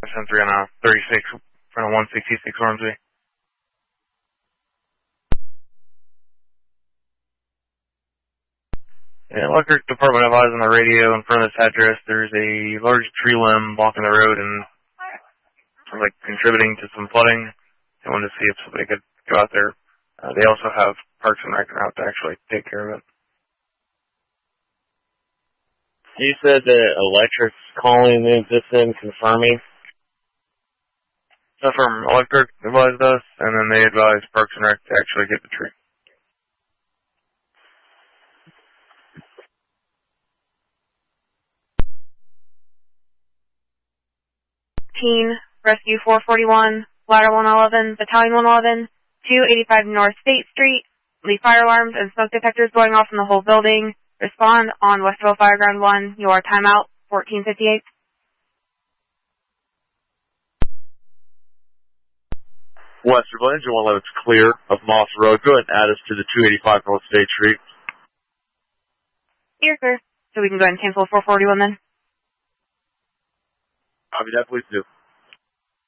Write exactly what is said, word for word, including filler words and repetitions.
three on a thirty-six, front of one sixty-six Ormsby. Yeah, electric department advised on the radio in front of this address there's a large tree limb blocking the road and like contributing to some flooding. They wanted to see if somebody could go out there. Uh, they also have Parks and Rec out to actually take care of it. You said that electric's calling the system, confirming? So from electric advised us, and then they advised Parks and Rec to actually get the tree. Team, Rescue four forty-one, Ladder one eleven, Battalion one eleven, two eighty-five North State Street. Leave fire alarms and smoke detectors going off in the whole building. Respond on Westville Fireground one. Your timeout, fourteen fifty-eight. Western Engine one eleven is clear of Moss Road. Go ahead and add us to the two eighty-five North State Street. Here, sir. So we can go ahead and cancel four forty-one then? Copy that, please do.